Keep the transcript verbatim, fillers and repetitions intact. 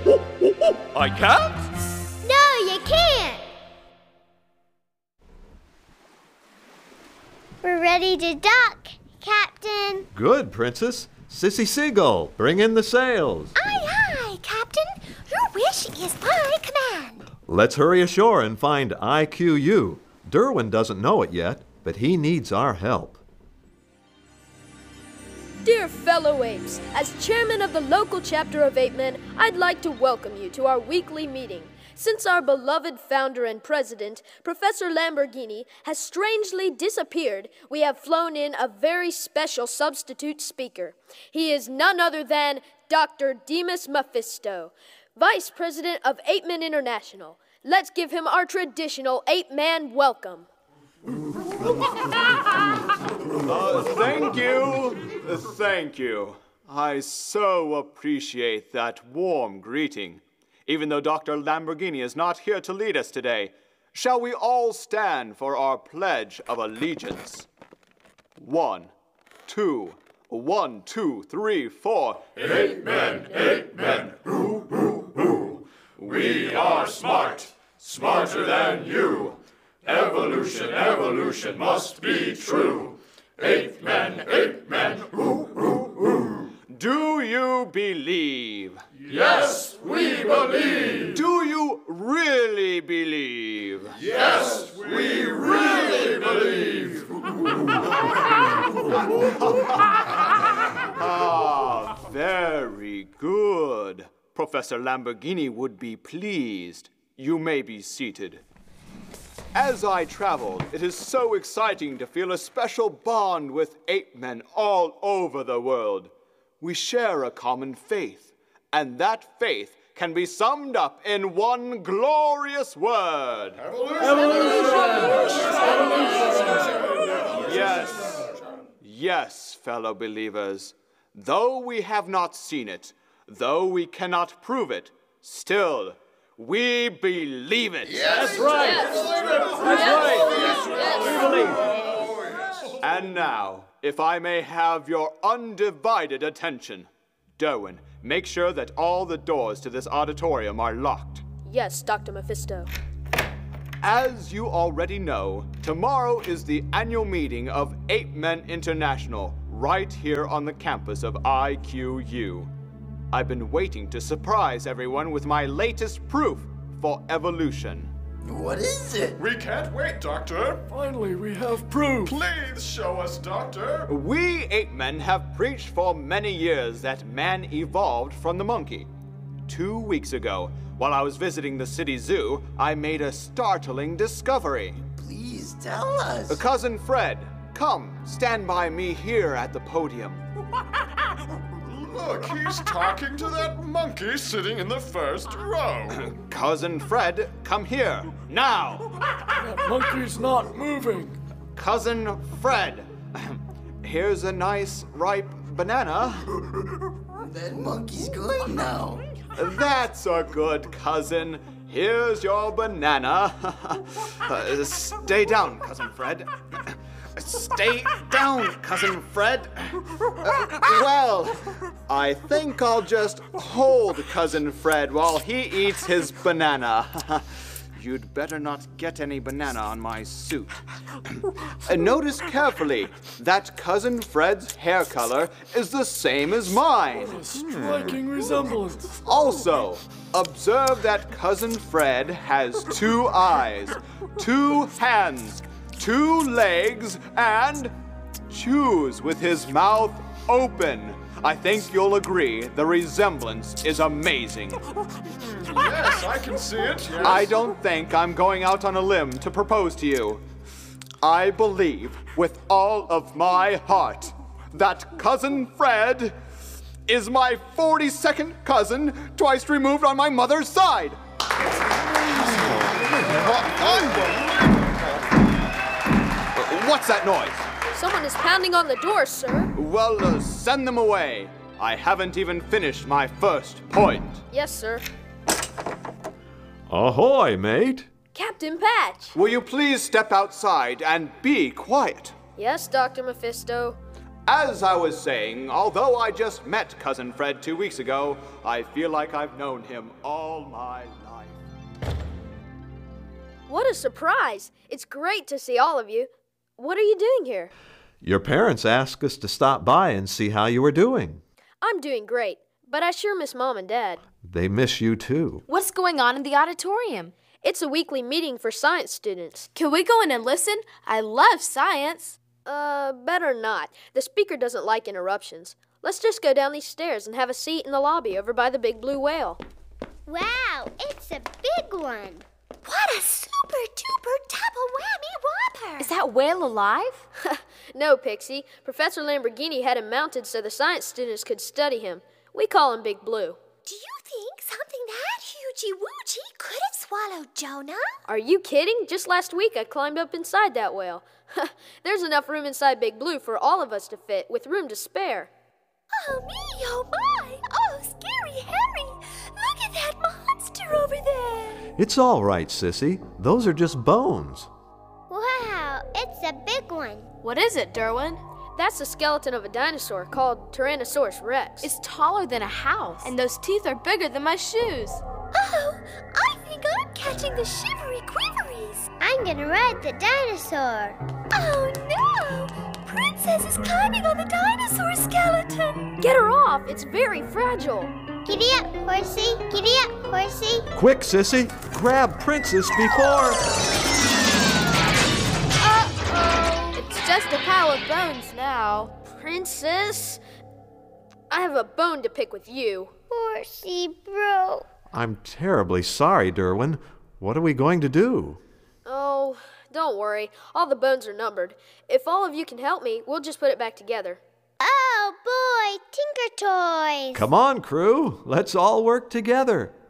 I can't? No, you can't! We're ready to dock, Captain. Good, Princess. Sissy Seagull, bring in the sails. Aye, aye, Captain. Your wish is my command. Let's hurry ashore and find I Q U. Derwin doesn't know it yet, but he needs our help. Dear fellow apes, as chairman of the local chapter of Ape Men, I'd like to welcome you to our weekly meeting. Since our beloved founder and president, Professor Lamborghini, has strangely disappeared, we have flown in a very special substitute speaker. He is none other than Doctor Demas Mephisto, Vice President of Ape Men International. Let's give him our traditional Ape Man welcome. Uh, thank you. Uh, thank you. I so appreciate that warm greeting. Even though Doctor Lamborghini is not here to lead us today, shall we all stand for our pledge of allegiance? One, two, one, two, three, four. Ape men, ape men, hoo, hoo, hoo. We are smart, smarter than you. Evolution, evolution must be true. Ape men, ape men, hoo, hoo, hoo. Do you believe? Yes, we believe. Do you really believe? Yes, we really believe. Ah, very good. Professor Lamborghini would be pleased. You may be seated. As I traveled, it is so exciting to feel a special bond with ape men all over the world. We share a common faith, and that faith can be summed up in one glorious word. Evolution! Yes, yes, fellow believers. Though we have not seen it, though we cannot prove it, still, we believe it. Yes. That's right. Yes. That's right. We believe. And now, if I may have your undivided attention, Derwin, make sure that all the doors to this auditorium are locked. Yes, Doctor Mephisto. As you already know, tomorrow is the annual meeting of Ape Men International, right here on the campus of I Q U. I've been waiting to surprise everyone with my latest proof for evolution. What is it? We can't wait, Doctor. Finally, we have proof. Please show us, Doctor. We ape men have preached for many years that man evolved from the monkey. Two weeks ago, while I was visiting the city zoo, I made a startling discovery. Please tell us. Cousin Fred, come, stand by me here at the podium. Look, he's talking to that monkey sitting in the first row. Cousin Fred, come here, now. That monkey's not moving. Cousin Fred, here's a nice ripe banana. That monkey's going now. That's a good cousin. Here's your banana. uh, stay down, Cousin Fred. Stay down, Cousin Fred. Uh, well, I think I'll just hold Cousin Fred while he eats his banana. You'd better not get any banana on my suit. uh, notice carefully that Cousin Fred's hair color is the same as mine. A striking resemblance. Also, observe that Cousin Fred has two eyes, two hands, two legs, and chews with his mouth open. I think you'll agree the resemblance is amazing. Yes, I can see it. Yes. I don't think I'm going out on a limb to propose to you. I believe with all of my heart that Cousin Fred is my forty-second cousin, twice removed on my mother's side. What's that noise? Someone is pounding on the door, sir. Well, uh, send them away. I haven't even finished my first point. Yes, sir. Ahoy, mate. Captain Patch. Will you please step outside and be quiet? Yes, Doctor Mephisto. as I was saying, although I just met Cousin Fred two weeks ago, I feel like I've known him all my life. What a surprise! It's great to see all of you. What are you doing here? Your parents asked us to stop by and see how you were doing. I'm doing great, but I sure miss Mom and Dad. They miss you too. What's going on in the auditorium? It's a weekly meeting for science students. Can we go in and listen? I love science. Uh, better not. The speaker doesn't like interruptions. Let's just go down these stairs and have a seat in the lobby over by the big blue whale. Wow, it's a big one. What a super duper double whammy whopper! Is that whale alive? No, Pixie. Professor Lamborghini had him mounted so the science students could study him. We call him Big Blue. Do you think something that hugy-woogey could have swallowed Jonah? Are you kidding? Just last week I climbed up inside that whale. There's enough room inside Big Blue for all of us to fit, with room to spare. Oh me, oh my! Oh, scary Harry! Look at that monster over there! It's all right, Sissy. Those are just bones. Wow, it's a big one. What is it, Derwin? That's the skeleton of a dinosaur called Tyrannosaurus Rex. It's taller than a house, and those teeth are bigger than my shoes. Oh, I think I'm catching the shivery quiveries. I'm gonna ride the dinosaur. Oh no! Princess is climbing on the dinosaur skeleton. Get her off! It's very fragile. Giddy up, horsey. Giddy up, horsey. Quick, Sissy! Grab Princess before... Uh-oh. It's just a pile of bones now. Princess? I have a bone to pick with you. Horsey bro. I'm terribly sorry, Derwin. What are we going to do? Oh, don't worry. All the bones are numbered. If all of you can help me, we'll just put it back together. Oh boy, Tinker Toys. Come on, crew. Let's all work together.